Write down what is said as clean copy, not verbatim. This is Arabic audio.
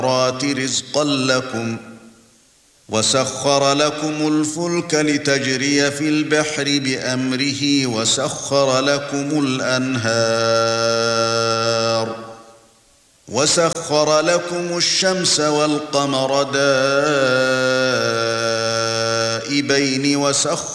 رِزْقًا لَكُمْ وَسَخَّرَ لَكُمُ الْفُلْكَ لِتَجْرِيَ فِي الْبَحْرِ بِأَمْرِهِ وَسَخَّرَ لَكُمُ الْأَنْهَارَ وَسَخَّرَ لَكُمُ الشَّمْسَ وَالْقَمَرَ دَائِبَيْنِ